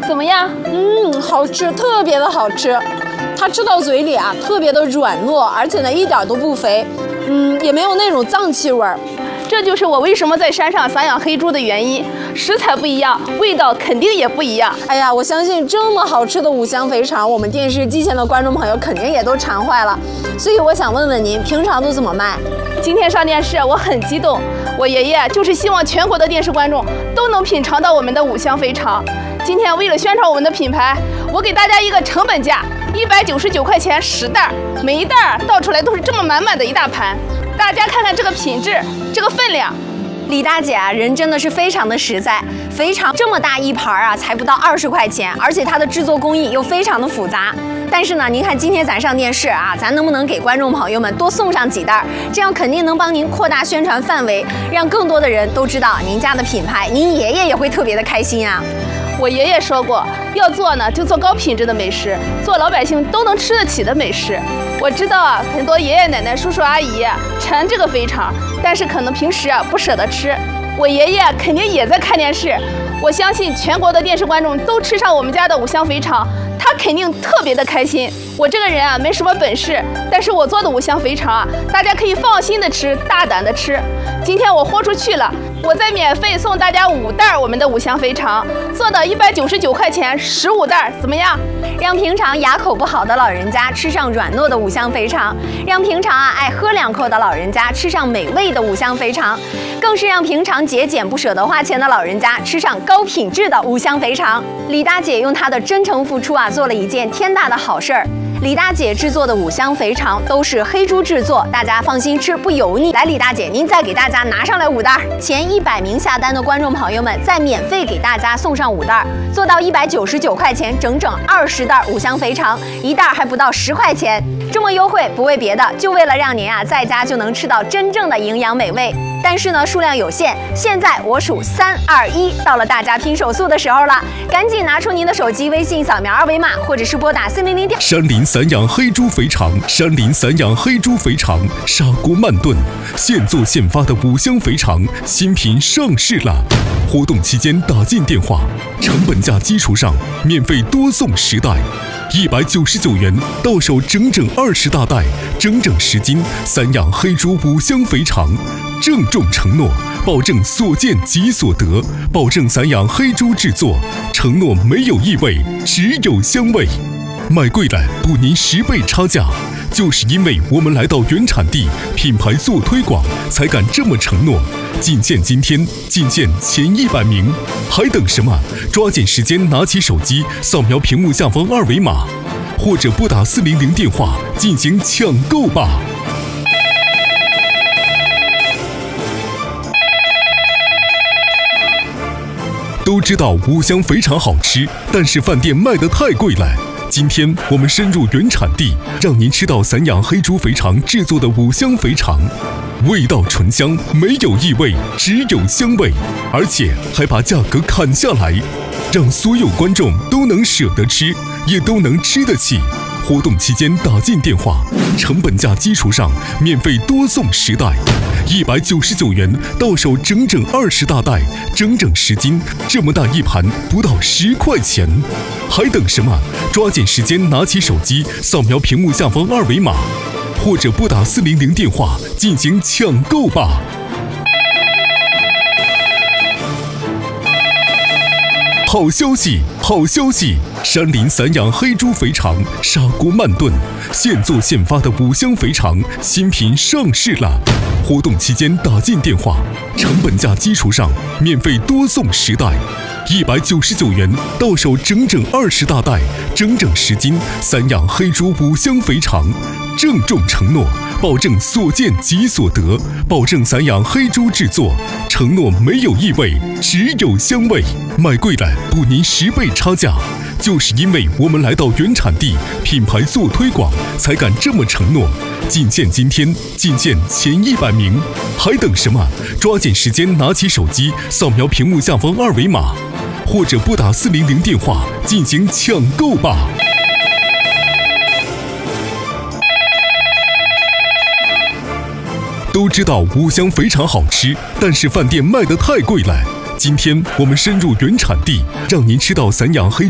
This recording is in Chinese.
怎么样？ 好吃，特别的好吃。它吃到嘴里啊，特别的软糯，而且呢一点都不肥，也没有那种脏气味儿。 这就是我为什么在山上散养黑猪的原因，食材不一样，味道肯定也不一样。 哎呀，我相信这么好吃的五香肥肠，我们电视机前的观众朋友肯定也都馋坏了。所以我想问问您，平常都怎么卖？ 今天上电视，我很激动。我爷爷就是希望全国的电视观众都能品尝到我们的五香肥肠。今天为了宣传我们的品牌，我给大家一个成本价，199块钱10袋，每一袋倒出来都是这么满满的一大盘。大家看看这个品质，这个分量。 李大姐啊，人真的是非常的实在。肥肠这么大一盘啊，才不到20块钱，而且它的制作工艺又非常的复杂。但是呢，您看今天咱上电视啊，咱能不能给观众朋友们多送上几袋？这样肯定能帮您扩大宣传范围，让更多的人都知道您家的品牌，您爷爷也会特别的开心啊。 我爷爷说过，要做呢就做高品质的美食，做老百姓都能吃得起的美食。我知道啊，很多爷爷奶奶、叔叔阿姨馋这个肥肠，但是可能平时不舍得吃。我爷爷肯定也在看电视，我相信全国的电视观众都吃上我们家的五香肥肠，他肯定特别的开心。我这个人啊没什么本事，但是我做的五香肥肠啊，大家可以放心的吃，大胆的吃。今天我豁出去了，我再免费送大家5袋我们的五香肥肠，做到199块钱15袋，怎么样？ 让平常牙口不好的老人家吃上软糯的五香肥肠，让平常爱喝2口的老人家吃上美味的五香肥肠，更是让平常节俭不舍得花钱的老人家吃上高品质的五香肥肠。李大姐用她的真诚付出做了一件天大的好事儿。李大姐制作的五香肥肠都是黑猪制作，大家放心吃，不油腻。来，李大姐，您再给大家拿上来5袋，前100名下单的观众朋友们再免费给大家送上5袋，做到199块钱，整整20袋五香肥肠，一袋还不到10块钱。这么优惠不为别的，就为了让您在家就能吃到真正的营养美味。但是呢，数量有限，现在我数3、2、1，到了大家拼手速的时候了，赶紧拿出您的手机微信扫描2维码，或者是拨打400。 山林散养黑猪肥肠，山林散养黑猪肥肠，砂锅慢炖，现做现发的五香肥肠新品上市了。活动期间打进电话，成本价基础上免费多送10袋，199元到手整整20大袋，整整10斤散养黑猪五香肥肠。郑重承诺，保证所见即所得，保证散养黑猪制作，承诺没有异味，只有香味。买贵了补您10倍差价，就是因为我们来到原产地，品牌做推广，才敢这么承诺。仅限今天，仅限前100名，还等什么？抓紧时间拿起手机，扫描屏幕下方2维码，或者拨打400电话进行抢购吧。都知道五香肥肠好吃，但是饭店卖得太贵了。今天我们深入原产地，让您吃到散养黑猪肥肠制作的五香肥肠，味道醇香，没有异味，只有香味，而且还把价格砍下来，让所有观众都能舍得吃，也都能吃得起。活动期间打进电话，成本价基础上免费多送10袋，199元到手整整20大袋，整整10斤，这么大一盘不到10块钱，还等什么？抓紧时间拿起手机，扫描屏幕下方2维码，或者拨打400电话进行抢购吧。好消息，好消息！山林散养黑猪肥肠，砂锅慢炖，现做现发的五香肥肠新品上市了。活动期间打进电话，成本价基础上免费多送10袋，199元到手整整20大袋，整整10斤散养黑猪五香肥肠。郑重承诺，保证所见即所得，保证散养黑猪制作，承诺没有异味，只有香味。买贵了补您10倍差价，就是因为我们来到原产地，品牌做推广，才敢这么承诺。仅限今天，仅限前100名，还等什么？抓紧时间拿起手机，扫描屏幕下方2维码，或者拨打400电话进行抢购吧。都知道五香肥肠好吃，但是饭店卖得太贵了。今天我们深入原产地，让您吃到散养黑